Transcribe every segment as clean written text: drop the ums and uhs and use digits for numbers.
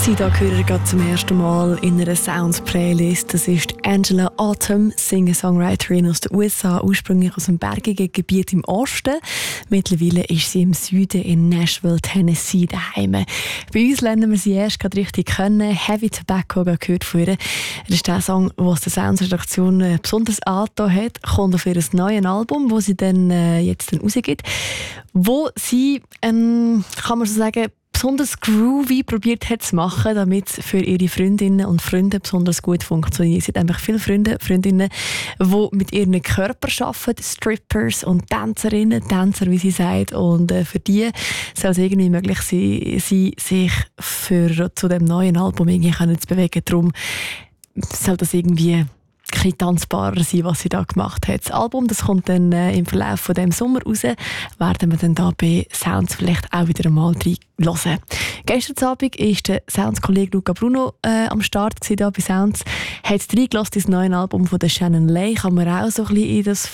Sie da hören gerade zum ersten Mal in einer Sounds-Playlist. Das ist Angela Autumn, Singer-Songwriterin aus den USA, ursprünglich aus dem bergigen Gebiet im Osten. Mittlerweile ist sie im Süden in Nashville, Tennessee daheim. Bei uns lernen wir sie erst gerade richtig kennen. Heavy Tobacco gehört von ihr. Das ist der Song, den die Sounds-Redaktion besonders angetan hat. Kommt auf ihr neues Album, das sie dann jetzt rausgibt. Wo sie, kann man so sagen, besonders groovy probiert hat zu machen, damit es für ihre Freundinnen und Freunde besonders gut funktioniert. Sie hat einfach viele Freundinnen, die mit ihren Körper arbeiten, Strippers und Tänzer, wie sie sagt. Und für die soll es irgendwie möglich sein, sich zu dem neuen Album irgendwie zu bewegen. Darum soll das irgendwie ein bisschen tanzbarer sein, was sie da gemacht hat. Das Album, das kommt dann im Verlauf von dem Sommer raus. Werden wir dann da bei Sounds vielleicht auch wieder einmal reinhören. Gestern Abend war der Sounds-Kollege Luca Bruno am Start da bei Sounds. Hat reingelassen ins neue Album von der Shannon Lay. Kann man auch so ein bisschen in das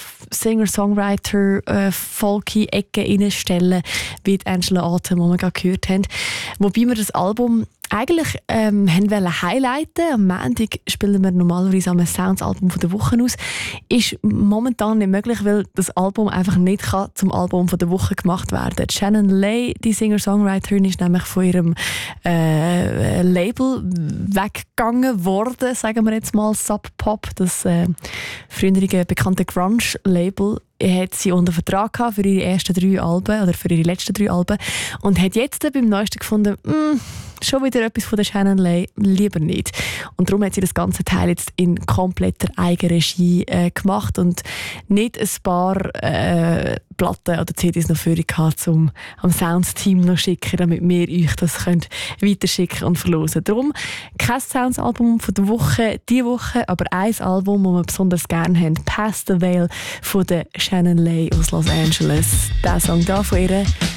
Singer-Songwriter-Folky-Ecke reinstellen, wie die Angela Autumn, die wir gerade gehört haben. Wobei wir das Album eigentlich wollen highlighten. Am Montag spielen wir normalerweise ein Sounds-Album der Woche aus. Ist momentan nicht möglich, weil das Album einfach nicht zum Album der Woche gemacht werden kann. Shannon Lay, die Singer-Songwriterin, ist nämlich von ihrem Label weggegangen worden, sagen wir jetzt mal Sub Pop, das frühere bekannte Grunge-Label. Hat sie unter Vertrag gehabt für ihre ersten 3 Alben oder für ihre letzten 3 Alben und hat jetzt beim neuesten gefunden, schon wieder etwas von der Shannon Lay, lieber nicht. Und darum hat sie das ganze Teil jetzt in kompletter Eigenregie gemacht und nicht ein paar Platten oder CDs noch für gehabt, um am Sounds-Team noch schicken, damit wir euch das könnt weiterschicken und verlosen. Darum kein Sounds-Album von der Woche, diese Woche, aber ein Album, das wir besonders gerne haben, Past the Veil von der Shannon Lay aus Los Angeles. Der Song da von ihr